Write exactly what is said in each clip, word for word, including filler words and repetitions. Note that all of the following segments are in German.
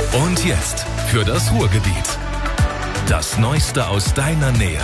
Und jetzt für das Ruhrgebiet. Das Neueste aus deiner Nähe.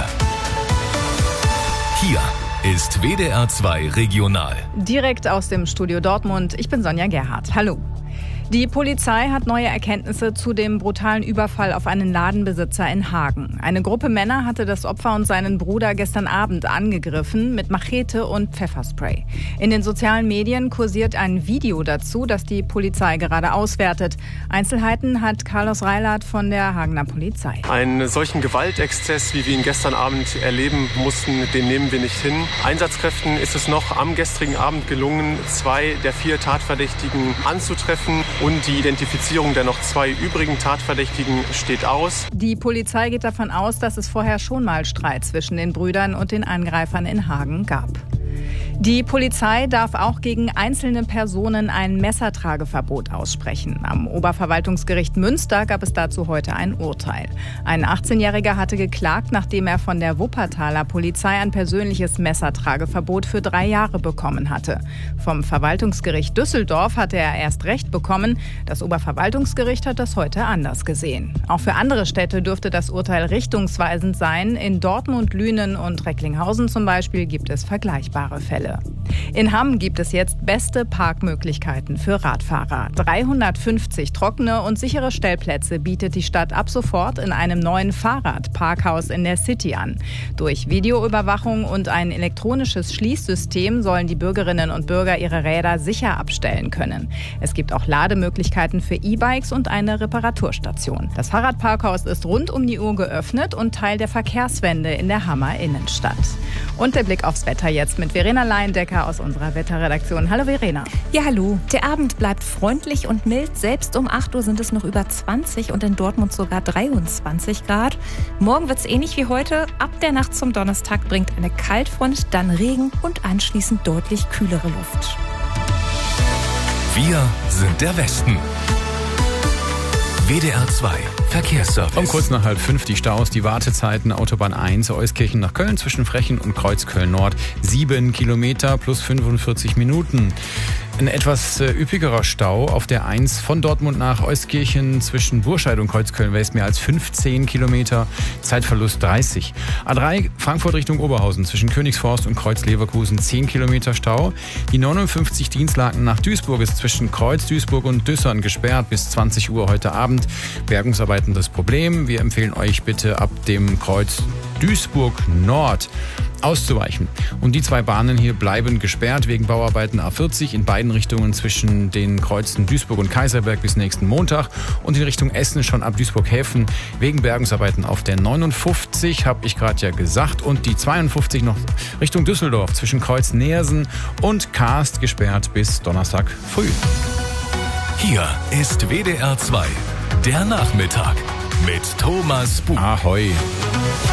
Hier ist W D R zwei Regional. Direkt aus dem Studio Dortmund. Ich bin Sonja Gerhardt. Hallo. Die Polizei hat neue Erkenntnisse zu dem brutalen Überfall auf einen Ladenbesitzer in Hagen. Eine Gruppe Männer hatte das Opfer und seinen Bruder gestern Abend angegriffen mit Machete und Pfefferspray. In den sozialen Medien kursiert ein Video dazu, das die Polizei gerade auswertet. Einzelheiten hat Carlos Reilhardt von der Hagener Polizei. Einen solchen Gewaltexzess, wie wir ihn gestern Abend erleben mussten, den nehmen wir nicht hin. Einsatzkräften ist es noch am gestrigen Abend gelungen, zwei der vier Tatverdächtigen anzutreffen. Und die Identifizierung der noch zwei übrigen Tatverdächtigen steht aus. Die Polizei geht davon aus, dass es vorher schon mal Streit zwischen den Brüdern und den Angreifern in Hagen gab. Die Polizei darf auch gegen einzelne Personen ein Messertrageverbot aussprechen. Am Oberverwaltungsgericht Münster gab es dazu heute ein Urteil. Ein achtzehnjähriger hatte geklagt, nachdem er von der Wuppertaler Polizei ein persönliches Messertrageverbot für drei Jahre bekommen hatte. Vom Verwaltungsgericht Düsseldorf hatte er erst Recht bekommen. Das Oberverwaltungsgericht hat das heute anders gesehen. Auch für andere Städte dürfte das Urteil richtungsweisend sein. In Dortmund, Lünen und Recklinghausen zum Beispiel gibt es vergleichbare Fälle. In Hamm gibt es jetzt beste Parkmöglichkeiten für Radfahrer. dreihundertfünfzig trockene und sichere Stellplätze bietet die Stadt ab sofort in einem neuen Fahrradparkhaus in der City an. Durch Videoüberwachung und ein elektronisches Schließsystem sollen die Bürgerinnen und Bürger ihre Räder sicher abstellen können. Es gibt auch Lademöglichkeiten für E-Bikes und eine Reparaturstation. Das Fahrradparkhaus ist rund um die Uhr geöffnet und Teil der Verkehrswende in der Hammer Innenstadt. Und der Blick aufs Wetter jetzt mit Verena Leindecker aus unserer Wetterredaktion. Hallo Verena. Ja, hallo. Der Abend bleibt freundlich und mild. Selbst um acht Uhr sind es noch über zwanzig und in Dortmund sogar dreiundzwanzig Grad. Morgen wird es ähnlich wie heute. Ab der Nacht zum Donnerstag bringt eine Kaltfront, dann Regen und anschließend deutlich kühlere Luft. Wir sind der Westen. W D R zwei Verkehrsservice. Um kurz nach halb fünf die Staus, die Wartezeiten, Autobahn eins, Euskirchen nach Köln zwischen Frechen und Kreuzköln Nord. Sieben Kilometer plus fünfundvierzig Minuten. Ein etwas äh, üppigerer Stau auf der eins von Dortmund nach Euskirchen zwischen Burscheid und Kreuzköln West, mehr als fünfzehn Kilometer, Zeitverlust dreißig. A drei Frankfurt Richtung Oberhausen zwischen Königsforst und Kreuz-Leverkusen zehn Kilometer Stau. Die neunundfünfzig Dienstlaken nach Duisburg ist zwischen Kreuz, Duisburg und Düssern gesperrt bis zwanzig Uhr heute Abend. Bergungsarbeiten das Problem. Wir empfehlen euch bitte ab dem Kreuz Duisburg Nord auszuweichen. Und die zwei Bahnen hier bleiben gesperrt wegen Bauarbeiten A vierzig in beiden Richtungen zwischen den Kreuzen Duisburg und Kaiserberg bis nächsten Montag und in Richtung Essen schon ab Duisburg-Häfen wegen Bergungsarbeiten auf der neunundfünfzig, habe ich gerade ja gesagt, und die zweiundfünfzig noch Richtung Düsseldorf zwischen Kreuz Neersen und Karst gesperrt bis Donnerstag früh. Hier ist W D R zwei, der Nachmittag mit Thomas Buch. Ahoi.